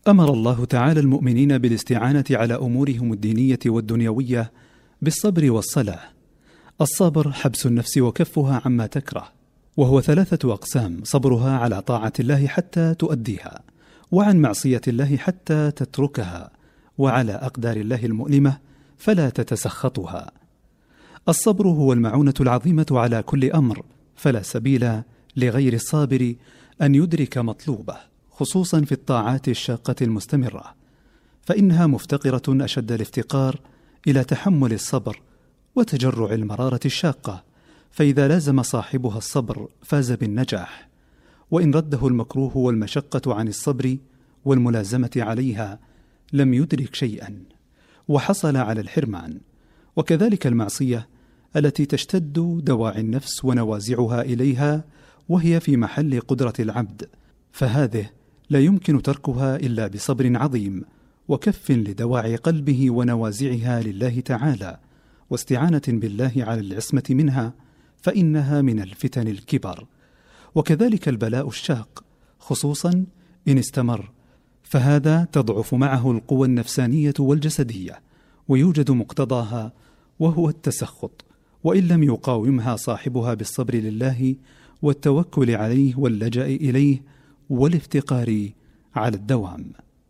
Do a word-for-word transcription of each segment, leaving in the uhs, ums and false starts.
أمر الله تعالى المؤمنين بالاستعانة على أمورهم الدينية والدنيوية بالصبر والصلاة. الصبر حبس النفس وكفها عما تكره، وهو ثلاثة أقسام: صبرها على طاعة الله حتى تؤديها، وعن معصية الله حتى تتركها، وعلى أقدار الله المؤلمة فلا تتسخطها. الصبر هو المعونة العظيمة على كل أمر، فلا سبيل لغير الصابر أن يدرك مطلوبه، خصوصا في الطاعات الشاقة المستمرة، فإنها مفتقرة أشد الافتقار إلى تحمل الصبر وتجرع المرارة الشاقة، فإذا لازم صاحبها الصبر فاز بالنجاح، وإن رده المكروه والمشقة عن الصبر والملازمة عليها لم يدرك شيئا وحصل على الحرمان. وكذلك المعصية التي تشتد دواعي النفس ونوازعها إليها وهي في محل قدرة العبد، فهذه لا يمكن تركها إلا بصبر عظيم وكف لدواعي قلبه ونوازعها لله تعالى، واستعانة بالله على العصمة منها، فإنها من الفتن الكبر. وكذلك البلاء الشاق، خصوصا إن استمر، فهذا تضعف معه القوى النفسانية والجسدية، ويوجد مقتضاها وهو التسخط، وإن لم يقاومها صاحبها بالصبر لله والتوكل عليه واللجأ إليه والافتقار على الدوام.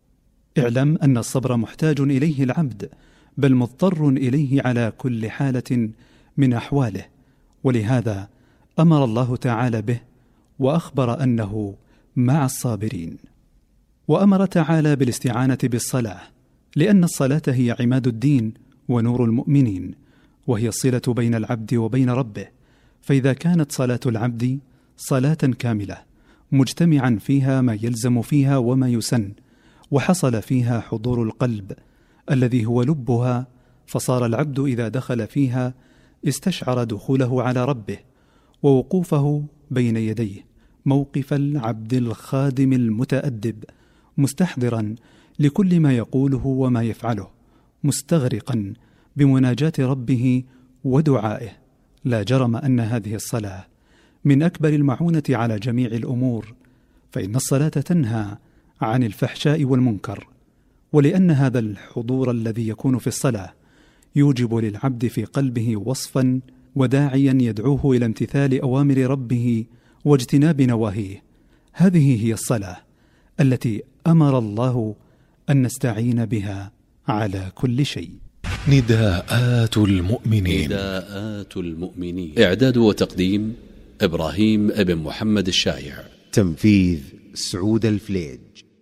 اعلم أن الصبر محتاج إليه العبد، بل مضطر إليه على كل حالة من أحواله، ولهذا أمر الله تعالى به وأخبر أنه مع الصابرين. وأمر تعالى بالاستعانة بالصلاة، لأن الصلاة هي عماد الدين ونور المؤمنين، وهي الصلة بين العبد وبين ربه، فإذا كانت صلاة العبد صلاة كاملة مجتمعا فيها ما يلزم فيها وما يسن، وحصل فيها حضور القلب الذي هو لبها، فصار العبد إذا دخل فيها استشعر دخوله على ربه ووقوفه بين يديه موقف العبد الخادم المتأدب، مستحضرا لكل ما يقوله وما يفعله، مستغرقا بمناجاة ربه ودعائه. لا جرم أن هذه الصلاة من أكبر المعونة على جميع الأمور، فإن الصلاة تنهى عن الفحشاء والمنكر، ولأن هذا الحضور الذي يكون في الصلاة يوجب للعبد في قلبه وصفا وداعيا يدعوه إلى امتثال أوامر ربه واجتناب نواهيه. هذه هي الصلاة التي أمر الله أن نستعين بها على كل شيء. نداءات المؤمنين. نداءات المؤمنين. إعداد وتقديم إبراهيم ابن محمد الشايع. تنفيذ سعود الفليج.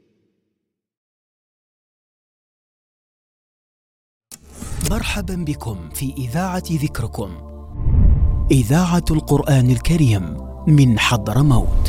مرحبا بكم في إذاعة ذكركم، إذاعة القرآن الكريم من حضرموت.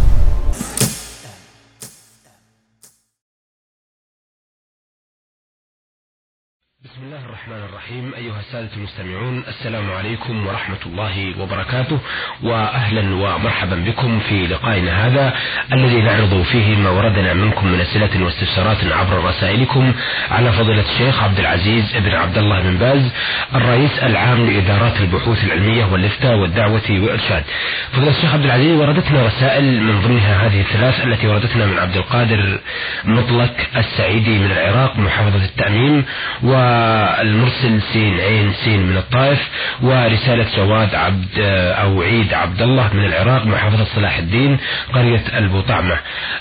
بسم الله الرحمن الرحيم. أيها السادة المستمعون، السلام عليكم ورحمة الله وبركاته، وأهلا ومرحبا بكم في لقائنا هذا الذي نعرض فيه ما وردنا منكم من أسئلة واستفسارات عبر رسائلكم على فضيلة الشيخ عبد العزيز ابن عبد الله بن باز، الرئيس العام لإدارات البحوث العلمية والإفتاء والدعوة والإرشاد. فضيلة الشيخ عبد العزيز، وردتنا رسائل من ضمنها هذه الثلاث التي وردتنا من عبد القادر مطلق السعيدي من العراق محافظة التأميم، و المرسل سين عين سين من الطائف، ورسالة جواد عبد أو عيد عبد الله من العراق محافظة صلاح الدين قرية البوطعمة.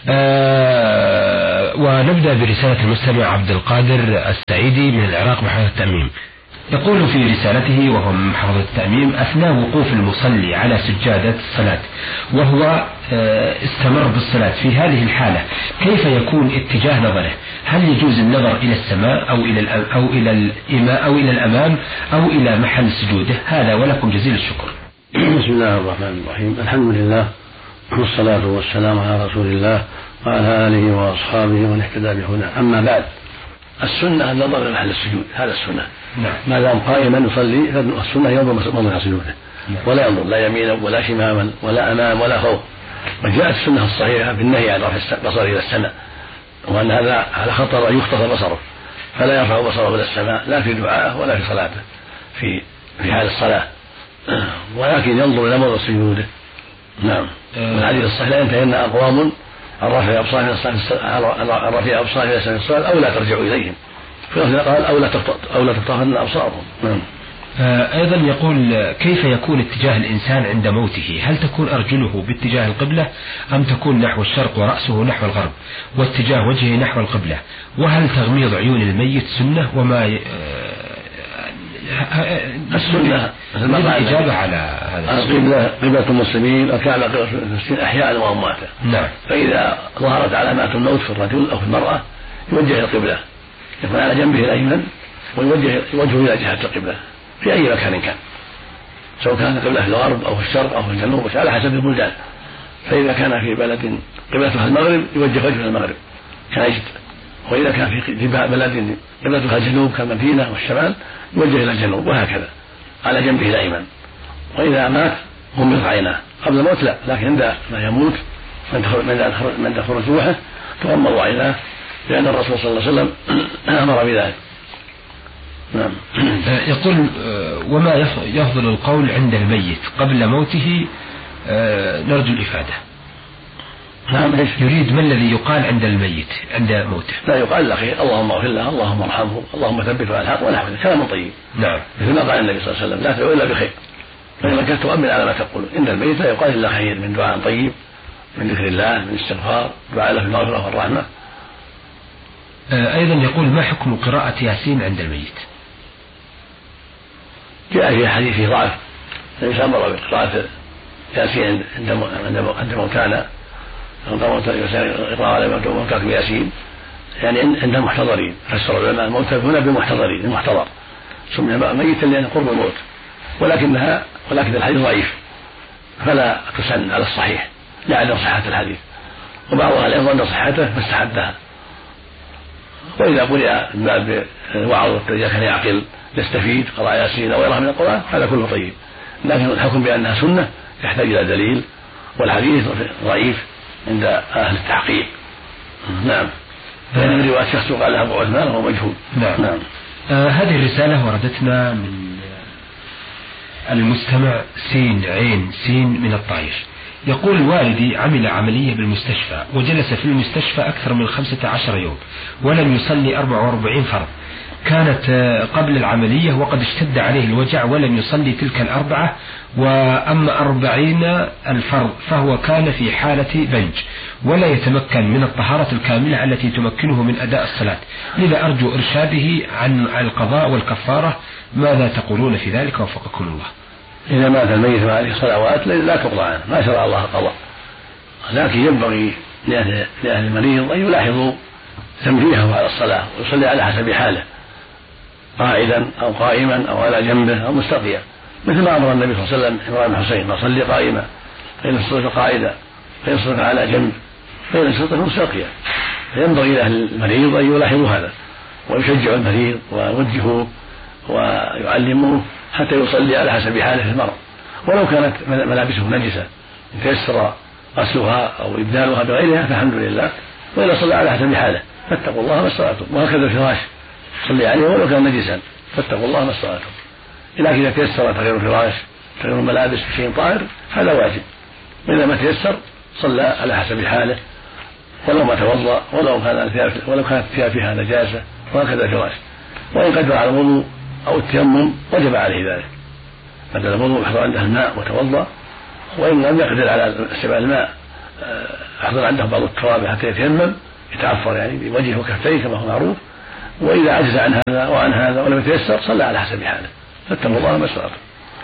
أه ونبدأ برسالة المستمع عبد القادر السعيدي من العراق محافظة التأميم. يقول في رسالته وهو من محافظة التأميم: أثناء وقوف المصلي على سجادة الصلاة وهو استمر بالصلاة، في هذه الحالة كيف يكون اتجاه نظره؟ هل يجوز النظر إلى السماء أو إلى أو إلى الإماء أو إلى الأمام أو إلى محل سجوده؟ هذا ولكم جزيل الشكر. بسم الله الرحمن الرحيم. الحمد لله والصلاة والسلام على رسول الله وعلى آله وأصحابه ومن اهتدى بهداه. أما بعد، السنة النظر إلى محل السجود، هذا السنة. نعم. ما دام قائما يصلي فالسنة ينظر موضع سجوده، ولا ينظر لا يمينا ولا شمالا ولا أمام ولا فوق. وجاءت السنة الصحيحة بالنهي عن رفع البصر إلى السماء، وأن هذا على خطر أن يخطف بصره، فلا يرفع بصره إلى السماء لا في دعائه ولا في صلاته في في حال الصلاة، ولكن ينظر إلى موضع سجوده. نعم. الحديث الصحيح: لا ينتهين أقوام الرافع أبصار الرافع أبصار إلى سماء الصلاة أو لا ترجعوا إليهم، فقال أو لا أو لا تطهرن أبصارهم. نعم. أيضا يقول كيف يكون اتجاه الإنسان عند موته؟ هل تكون أرجله باتجاه القبلة أم تكون نحو الشرق ورأسه نحو الغرب واتجاه وجهه نحو القبلة؟ وهل تغميض عيون الميت سنة؟ وما ي... السنة الإجابة على هذا القبلة قبلة المسلمين، الكعبة قبلة المسلمين أحياء وأمواتا. نعم. فإذا ظهرت علامات الموت في الرجل أو في المرأة يوجه القبلة، يكون على جنبه الأيمن ويوجه وجهه إلى جهة القبلة في أي مكان كان، سواء كان القبلة في الغرب أو في الشرق أو في الجنوب على حسب البلدان. فإذا كان في بلد قبلتها المغرب يوجه وجهه المغرب كنجد، وإذا كان في بلد قبلتها الجنوب كالمدينة والشمال يوجه إلى الجنوب، وهكذا على جنبه الأيمن. وإذا مات غمضت عيناه، قبل الموت لا، لكن عند ما يموت من تخرج روحه تغمض عيناه، لأن الرسول صلى الله عليه وسلم أمر بذلك. نعم. يقول وما يفضل القول عند الميت قبل موته؟ نرجو الإفادة. نعم. يريد ما الذي يقال عند الميت عند موته؟ لا يقال له خير، اللهم اغفر له، اللهم ارحمه، اللهم ثبته على الحق ونحو ذلك، كلام طيب. نعم. مثل ما قال النبي صلى الله عليه وسلم لا تدعو الا بخير، فإذا كنت تؤمن على ما تقول عند الميت لا يقال الا خير من دعاء طيب، من ذكر الله، من استغفار، دعاء له بالمغفرة والرحمة. أيضا يقول ما حكم قراءة ياسين عند الميت؟ جاء في حديث ضعف النبي صلى الله عليه وسلم بقراءة ياسين عند عند موتانا، إقراء على موتاكم ياسين، يعني عند المحتضرين. فسر العلماء الموتى هنا بالمحتضرين، المحتضر سمي ميتا لأن قرب الموت، ولكنها ولكن الحديث ضعيف فلا تسن على الصحيح لعدم صحة الحديث، وبعض أهل العلم ظن صحته فاستحبها. وإذا قرئ من باب الوعظ إذا كان يعقل يستفيد قراءة ياسين أو غيرها من القرآن هذا كله طيب، لكن الحكم بأنها سنة يحتاج إلى دليل، والحديث ضعيف عند أهل التحقيق. نعم. يعني من رواية شخص قال له أبو عثمان وهو مجهول. نعم. نعم. آه هذه الرسالة وردتنا من المستمع سين عين سين من الطائف. يقول والدي عمل عملية بالمستشفى وجلس في المستشفى أكثر من خمسة عشر يوم ولم يصلي أربع وأربعين فرض، كانت قبل العملية وقد اشتد عليه الوجع ولم يصلي تلك الأربعة، وأما أربعين الفرض فهو كان في حالة بنج ولا يتمكن من الطهارة الكاملة التي تمكنه من أداء الصلاة، لذا أرجو إرشاده عن القضاء والكفارة، ماذا تقولون في ذلك وفقكم الله؟ إذا مات الميت وعليه صلوات لا تقضى عنه، ما شرع الله القضاء، لكن ينبغي لأهل المريض أن يلاحظوا تنبيهه على الصلاة ويصلي على حسب حاله، قاعدا أو قائما أو على جنبه أو مستقيا، مثل ما أمر النبي صلى الله عليه وسلم إبراهيم الحسين صلي قائما، فإن استطعت قاعدا، فإن استطعت على جنب، فإن استطعت مستقيا. فينبغي لأهل المريض أن يلاحظوا هذا ويشجعوا المريض ويوجهوه ويعلموه حتى يصلي على حسب حاله في المرض، ولو كانت ملابسه نجسة إن تيسر غسلها أو إبدالها بغيرها فالحمد لله، وإذا صلى على حسب حاله فاتقوا الله ما استطعتم. وهكذا الفراش صلي عليه ولو كان نجسا فاتقوا الله ما استطعتم. لكن إذا تيسر تغيير الفراش تغيير الملابس بشيء طاهر هذا واجب، وإذا ما تيسر صلى على حسب حاله ولو ما توضأ ولو كان ولو كانت الثياب فيها نجاسة، وهكذا الفراش. وإن قدر على الوضوء أو التيمم وجب عليه ذلك، بدل الوضوء يحضر عنده الماء وتوضأ، وإن لم يقدر على استعمال الماء يحضر عنده بعض التراب حتى يتيمم يتعفر يعني بوجهه وكفيه كما هو معروف، وإذا عجز عن هذا وعن هذا ولم يتيسر صلى على حسب حاله فاتقوا الله ما استطعتم.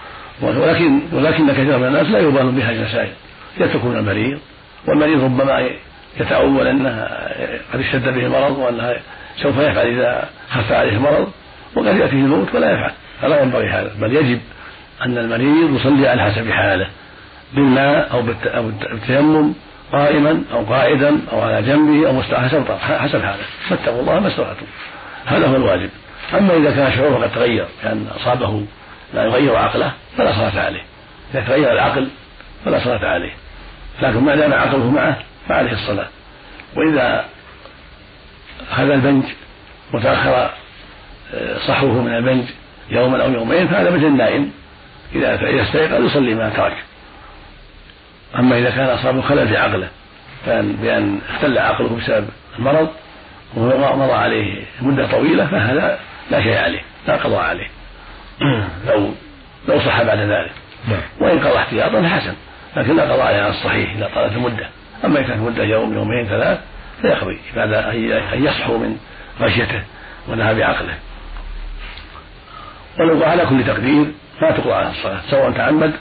ولكن ولكن كثير من الناس لا يبالون بهذه المسائل، يتركون المريض، والمريض ربما يتأول أنه قد اشتد به المرض وأنه سوف يفعل إذا خف عليه المرض، وقد يأتيه الموت ولا يفعل، فلا ينبغي هذا، بل يجب أن المريض يصلي على حسب حاله بالماء أو بالتيمم قائما أو قاعدا أو على جنبه أو حسب حسب حاله، فاتقوا الله ما استطعتم، هذا هو الواجب. أما إذا كان شعوره قد تغير لأن يعني أصابه لا يغير عقله فلا صلاة عليه، إذا تغير العقل فلا صلاة عليه، لكن ما دام عقله معه فعليه الصلاة. وإذا هذا البنج وتأخر صحوه من البنج يوما أو يومين فهذا مثل النائم، إذا استيقظ يصلي ما ترك. أما إذا كان أصابه خلل في عقله بأن اختل عقله بسبب المرض ومضى عليه مدة طويلة فهذا لا شيء عليه، لا قضاء عليه لو لو صح بعد ذلك. وإن قضى احتياطا حسن، لكن لا قضاء على الصحيح إذا طالت المدة. أما إذا كانت مدة يوم يومين ثلاث فيقضي بعد أن يصحو من غشيته ونهى بعقله. ولو على كل تقدير ما تقضى على الصلاة، سواء تعمد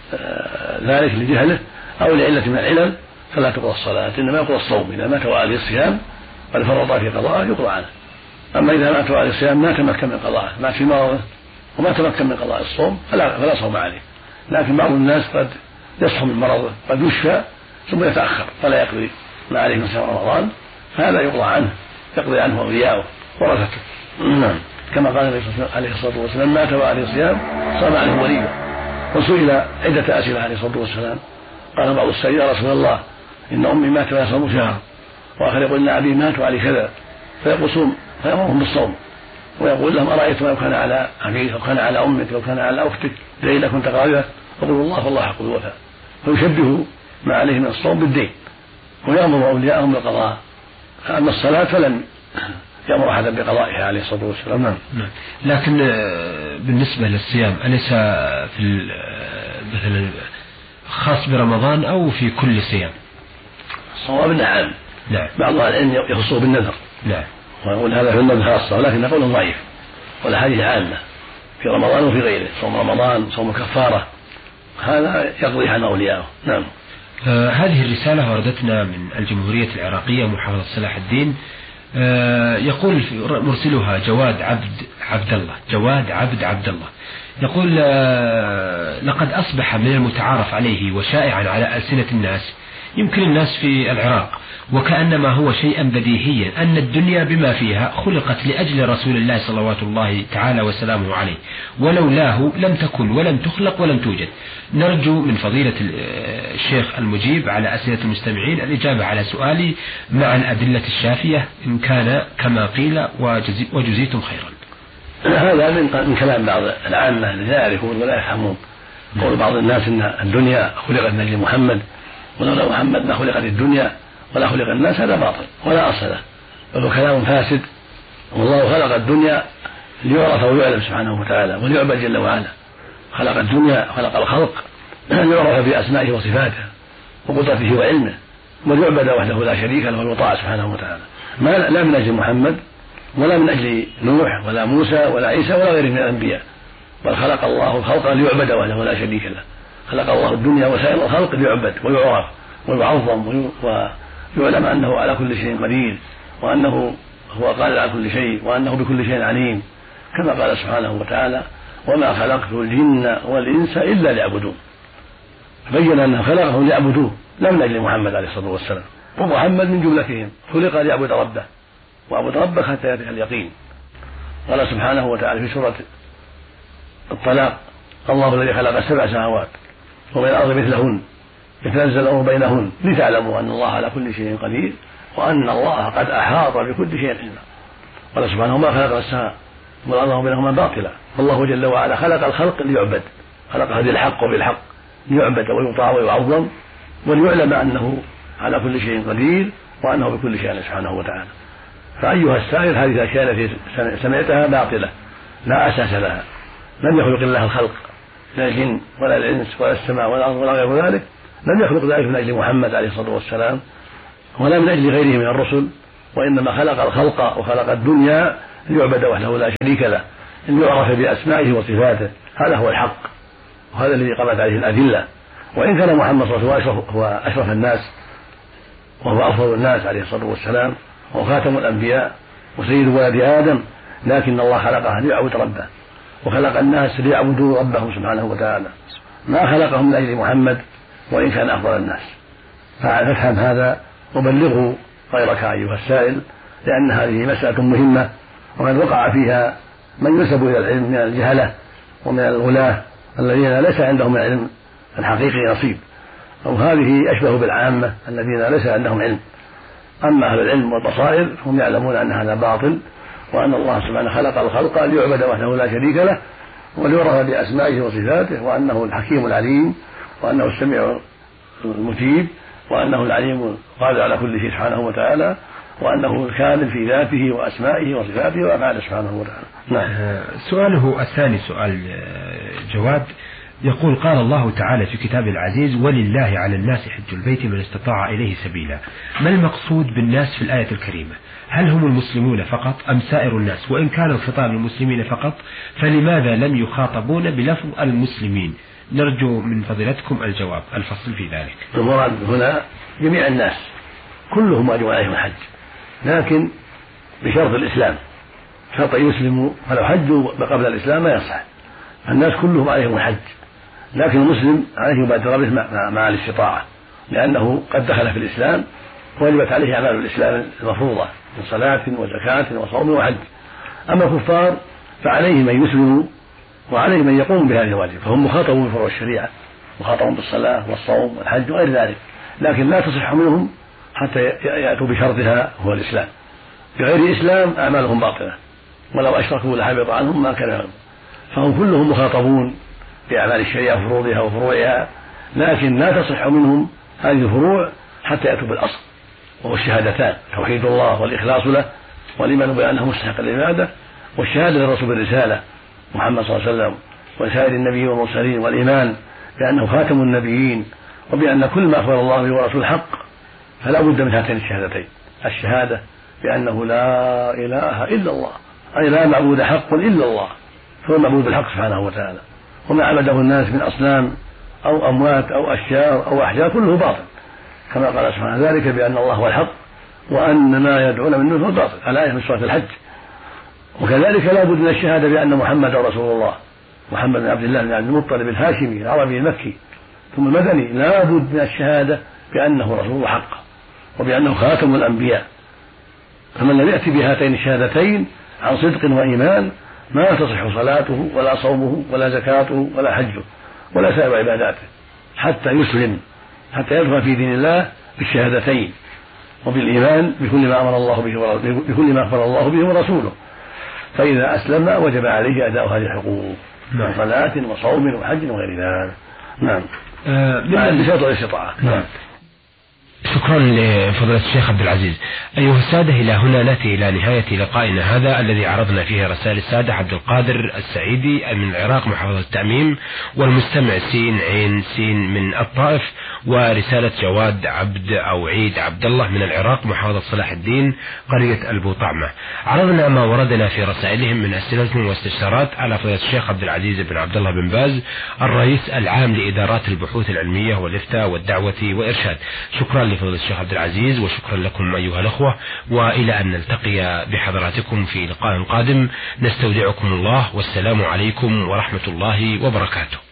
ذلك لجهله أو لعلة من العلل فلا تقضى الصلاة، إنما يقضى الصوم. إذا مات وعليه الصيام بل فرط في قضاءه يقضى عنه. أما إذا مات وعليه الصيام ما تمكن من قضاءه، مات في مرضه وما تمكن من قضاء الصوم فلا, فلا صوم عليه. لكن بعض الناس قد يصحو من مرضه، قد يشفى ثم يتأخر فلا يقضي ما عليه من صيام رمضان، فهذا يقضى عنه، يقضي عنه أولياؤه ورثته. نعم، كما قال عليه الصلاة والسلام: مات وعليه الصيام صام عنه وليه. وسئل عدة أسئلة عليه الصلاة والسلام، قال بعض السائل: يا رسول الله إن أمي مات ويصوم شهر، وآخر يقول إن أبي مات وعلي كذا، فيقول صوم، فيأمرهم بالصوم، ويقول لهم: أرأيتم لو كان على أبيك أو كان على أمك لو كان على أختك لئن كنت قاضية، فقولوا الله والله حق الوفاء. فيشبه ما عليه من الصوم بالدين ويأمر أولياءهم بالقضاء. أما الصلاة فلم يأمر أحدا بقضائها عليه الصلاة والسلام. نعم. لكن بالنسبة للصيام أليس في مثلا خاص برمضان أو في كل صيام؟ الصواب نعم. نعم. بعض العلم يخصه بالنذر. نعم. ويقول هذا في النذر خاصة، ولكن قول ضعيف، والأحاديث عامة في رمضان وفي غيره، صوم رمضان، صوم الكفارة، هذا يقضي عن أولياءه. نعم. آه هذه الرسالة وردتنا من الجمهورية العراقية محافظة صلاح الدين. آه يقول مرسلها جواد عبد عبد الله جواد عبد عبد الله يقول: آه لقد أصبح من المتعارف عليه وشائعا على ألسنة الناس، يمكن الناس في العراق وكأنما هو شيئا بديهيا، أن الدنيا بما فيها خلقت لأجل رسول الله صلوات الله تعالى وسلامه عليه، ولولاه لم تكن ولم تخلق ولم توجد. نرجو من فضيلة الشيخ المجيب على أسئلة المستمعين الإجابة على سؤالي مع الأدلة الشافية إن كان كما قيل، وجزيتم خيرا. هذا من كلام بعض العامة الذين لا يعرفون ولا يفهمون. قول بعض الناس أن الدنيا خلقت من أجل محمد، ولولا محمد ما خلقت الدنيا ولا خلق الناس، هذا باطل ولا أصل له، بل كلام فاسد. والله خلق الدنيا ليعرف ويعلم سبحانه وتعالى وليعبد جل وعلا. خلق الدنيا خلق الخلق ليعرف بأسمائه وصفاته وقدرته وعلمه، وليعبد وحده لا شريك له ويطاع سبحانه وتعالى، ما لا من أجل محمد ولا من أجل نوح ولا موسى ولا عيسى ولا غيره من الأنبياء، بل خلق الله الخلق ليعبد وحده لا شريك له. خلق الله الدنيا وسائر الخلق ليعبد ويعرف ويعظم ويعلم أنه على كل شيء قدير، وأنه هو قادر على كل شيء، وأنه بكل شيء عليم، كما قال سبحانه وتعالى: وما خلقت الجن والإنس إلا ليعبدون. بين أنه خلقهم ليعبدوه لا من أجل محمد عليه الصلاة والسلام، ومحمد من جملتهم خلق ليعبد ربه، واعبد ربك حتى يأتيك اليقين. قال سبحانه وتعالى في سورة الطلاق: الله الذي خلق سبع سماوات ومن الأرض مثلهن يتنزل الأمر بينهن لتعلموا أن الله على كل شيء قدير وأن الله قد أحاط بكل شيء علما. قال سبحانه: ما خلق السماء والأرض بينهما باطلا، والله جل وعلا خلق الخلق ليعبد، خلقها بالحق وبالحق ليعبد ويطاع ويعظم وليعلم أنه على كل شيء قدير وأنه بكل شيء سبحانه وتعالى. فأيها السائل، هذه الأشياء التي سمعتها باطلة لا أساس لها. لم يخلق الله الخلق لا الجن ولا الإنس ولا السماء ولا الأرض ولا غير ذلك، لم يخلق ذلك من أجل محمد عليه الصلاة والسلام ولا من أجل غيره من الرسل، وإنما خلق الخلق وخلق الدنيا ليعبد وحده لا شريك له، أن يعرف بأسمائه وصفاته. هذا هو الحق، وهذا الذي قامت عليه الأدلة. وإن كان محمد صلى الله عليه وسلم هو أشرف الناس وهو أفضل الناس عليه الصلاة والسلام وخاتم الأنبياء وسيد ولد آدم، لكن الله خلقه ليعبد ربه، وخلق الناس ليعبدوا ربهم سبحانه وتعالى، ما خلقهم من أجل محمد وإن كان أفضل الناس. فافهم هذا وبلغه غيرك أيها السائل، لأن هذه مسألة مهمة وقد وقع فيها من ينسب إلى العلم من الجهلة ومن الغلاة الذين ليس عندهم العلم الحقيقي نصيب، أو هذه أشبه بالعامة الذين ليس عندهم علم. أما أهل العلم والبصائر هم يعلمون أن هذا باطل، وأن الله سبحانه خلق الخلق ليعبد وحده لا شريك له وليعرف بأسمائه وصفاته، وأنه الحكيم العليم، وأنه السميع المجيب، وأنه العليم القادر على كل شيء سبحانه وتعالى، وأنه الكامل في ذاته وأسمائه وصفاته وأفعاله سبحانه وتعالى. نعم. سؤاله الثاني سؤال جواد، يقول: قال الله تعالى في كتابه العزيز: ولله على الناس حج البيت من استطاع إليه سبيلا. ما المقصود بالناس في الآية الكريمة؟ هل هم المسلمون فقط أم سائر الناس؟ وإن كان الخطاب للمسلمين فقط فلماذا لم يخاطبون بلفظ المسلمين؟ نرجو من فضيلتكم الجواب الفصل في ذلك. المراد هنا جميع الناس كلهم واجب عليهم الحج، لكن بشرط الإسلام، شرط يسلموا، فلو حجوا قبل الإسلام ما يصح. الناس كلهم عليهم الحج، لكن المسلم عليه يبادر به مع, مع الاستطاعة، لأنه قد دخل في الإسلام وجبت عليه أعمال الإسلام المفروضة من صلاة وزكاة وصوم وحج. أما الكفار فعليه من يسلموا وعليه من يقوم بهذه الواجب، فهم مخاطبون بفروع الشريعة، مخاطبون بالصلاة والصوم والحج وغير ذلك، لكن لا تصح منهم حتى يأتوا بشرطها هو الإسلام. بغير إسلام أعمالهم باطلة، ولو أشركوا لحبط عنهم ما كان لهم. فهم كلهم مخاطبون بأعمال الشريعة وفروضها وفروعها، لكن لا تصح منهم هذه الفروع حتى يأتوا بالأصل وهو الشهادتان: توحيد الله والإخلاص له، والإيمان بأنه مستحق للعبادة، والشهادة للرسول بالرسالة محمد صلى الله عليه وسلم وسائر النبيين والمرسلين، والإيمان بأنه خاتم النبيين، وبأن كل ما أخبر الله به ورسول حق، فلا بد من هاتين الشهادتين: الشهادة بأنه لا إله إلا الله، أي لا معبود حق إلا الله، هو المعبود بالحق سبحانه وتعالى، وما عبده الناس من أصنام أو أموات أو أشجار أو أحجار كله باطل، كما قال سبحانه: ذلك بأن الله هو الحق وأن ما يدعون من دونه هو الباطل، الآية من سورة الحج. وكذلك لا بد من الشهادة بأن محمد رسول الله، محمد بن عبد الله بن عبد المطلب الهاشمي العربي المكي ثم المدني، لا بد من الشهادة بأنه رسول الله حقا وبأنه خاتم الأنبياء. فمن لم يأتي بهاتين الشهادتين عن صدق وإيمان ما تصح صلاته ولا صومه ولا زكاته ولا حجه ولا سائر عباداته حتى يسلم، حتى يدخل في دين الله بالشهادتين وبالإيمان بكل ما أمر الله به بكل ما أخبر الله به ورسوله. فإذا أسلم وجب عليه أداء هذه الحقوق من صلاة وصوم وحج وغير ذلك. نعم. آه بشرط الاستطاعة. نعم. شكرا لفضيلة الشيخ عبد العزيز. أيها السادة، إلى هنا نأتي إلى نهاية لقائنا هذا الذي عرضنا فيه رسائل السادة عبد القادر السعيدي من العراق محافظة التعميم، والمستمع سين عين سين من الطائف، ورسالة جواد عبد أو عيد عبد الله من العراق محافظة صلاح الدين قرية البوطعمة. عرضنا ما وردنا في رسائلهم من أسئلة واستفسارات على فضيلة الشيخ عبد العزيز بن عبد الله بن باز الرئيس العام لإدارات البحوث العلمية والإفتاء والدعوة وإرشاد. شكرا لفضيلة الشيخ عبد العزيز، وشكرا لكم أيها الأخوة، وإلى أن نلتقي بحضراتكم في لقاء قادم نستودعكم الله، والسلام عليكم ورحمة الله وبركاته.